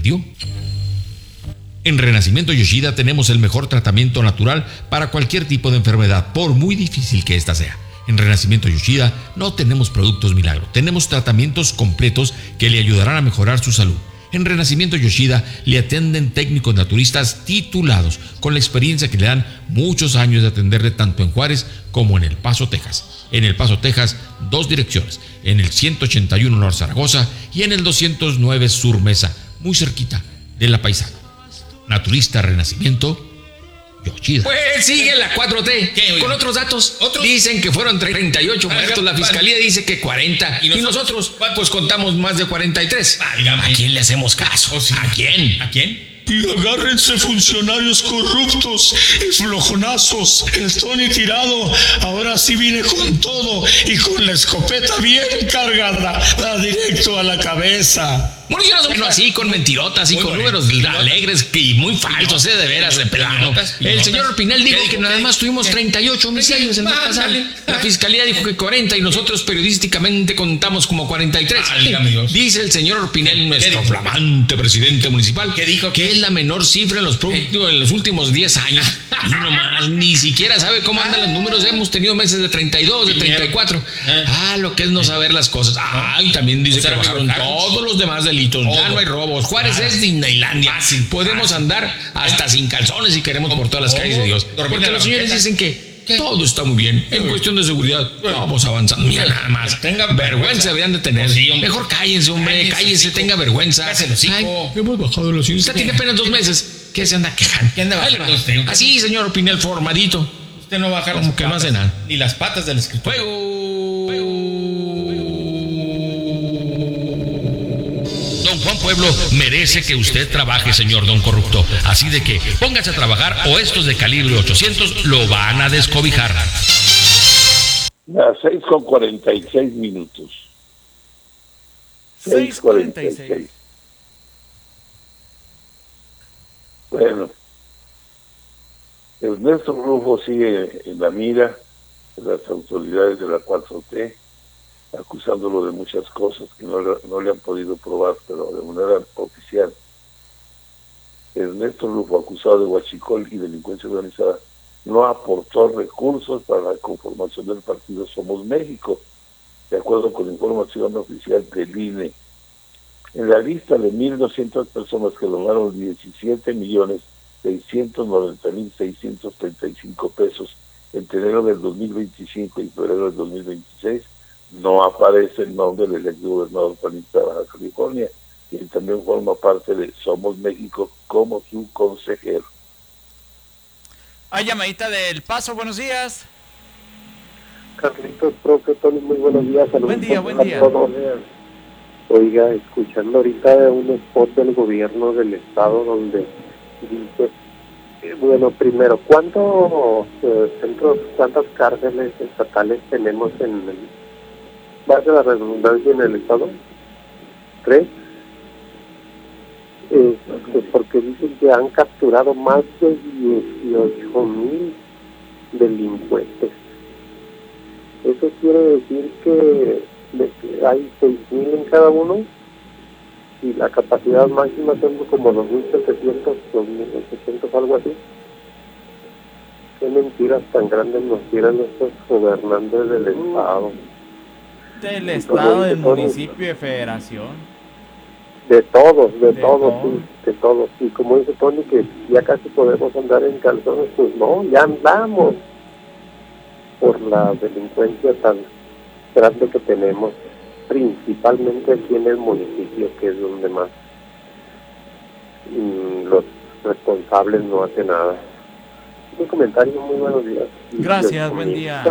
suicidio? En Renacimiento Yoshida tenemos el mejor tratamiento natural para cualquier tipo de enfermedad, por muy difícil que ésta sea. En Renacimiento Yoshida no tenemos productos milagro, tenemos tratamientos completos que le ayudarán a mejorar su salud. En Renacimiento Yoshida le atienden técnicos naturistas titulados, con la experiencia que le dan muchos años de atenderle tanto en Juárez como en El Paso, Texas. En El Paso, Texas, 2 direcciones, en el 181 North Zaragoza y en el 209 Sur Mesa, muy cerquita de La Paisana. Naturista Renacimiento Yoshida. Pues sigue la 4T. ¿Qué, con otros datos. ¿Otros? Dicen que fueron 38 muertos. La fiscalía dice que 40. Y nosotros pues contamos más de 43. Válgame. ¿A quién le hacemos caso? Oh, sí. ¿A quién? ¿A quién? Y agárrense, funcionarios corruptos, flojonazos. El Tony tirado ahora sí viene con todo y con la escopeta bien cargada, da directo a la cabeza. Bueno, yo no soy así, con mentirotas y Muy con bonito. números alegres y muy falsos, de veras, de plano. El señor Pinel dijo que nada más tuvimos 38 homicidios el mes pasado. La fiscalía dijo que 40 y nosotros periodísticamente contamos como 43. Válgame Dios. Dice el señor Pinel, nuestro dijo? flamante presidente municipal, ¿Qué dijo? que es la menor cifra en los últimos 10 años. Y no más, ni siquiera sabe cómo andan los números. Hemos tenido meses de 32, de 34. Lo que es no saber las cosas. Y también dice que bajaron todos los demás delitos. Ya no hay robos. Juárez es Disneylandia. Podemos andar hasta sin calzones si queremos por todas las calles de Dios. Porque los señores dicen que todo está muy bien. En cuestión de seguridad, vamos avanzando. Mira nada más. Tenga vergüenza deberían de tener. Sí, hombre. Mejor cállense, hombre. Cállese, tenga vergüenza. Cállese el hocico. Hemos bajado los índices. Usted tiene apenas 2 meses. ¿Qué se anda quejando? ¿Qué anda bajando Ahí va. usted? Así, señor Pinel, formadito. Usted no baja Como que no hace nada. ni las patas del escritor. Don Juan Pueblo merece que usted trabaje, señor don corrupto. Así de que póngase a trabajar o estos de calibre 800 lo van a descobijar. Las 6:46. 6:46. Bueno, Ernesto Rufo sigue en la mira de las autoridades de la 4T, acusándolo de muchas cosas que no le han podido probar, pero de manera oficial. Ernesto Rufo, acusado de huachicol y delincuencia organizada, no aportó recursos para la conformación del partido Somos México, de acuerdo con la información oficial del INE. En la lista de 1.200 personas que donaron 17.690.635 pesos entre enero del 2025 y febrero del 2026, no aparece el nombre del exgobernador panista de Baja California, quien también forma parte de Somos México como su consejero. Hay llamadita del Paso, buenos días. Carlitos, profe, Tony, muy buenos días. Saludos Buen día, a buen día. todos. Oiga, escuchando ahorita un spot del gobierno del estado donde dice, bueno, primero, ¿cuántos cuántas cárceles estatales tenemos más de la redundancia en el estado? 3. Porque dicen que han capturado más de 18,000 delincuentes. Eso quiere decir que hay 6,000 en cada uno y la capacidad máxima son como 2.700, 2.800, algo así. Qué mentiras tan grandes nos tiran estos gobernantes del estado. Del estado, del municipio, de federación. De todos, sí, de todos. Y como dice Tony, que ya casi podemos andar en calzones, pues no, ya andamos por la delincuencia tan grande que tenemos, principalmente aquí en el municipio, que es donde más los responsables no hacen nada. Un comentario, muy buenos días. Gracias, buen día.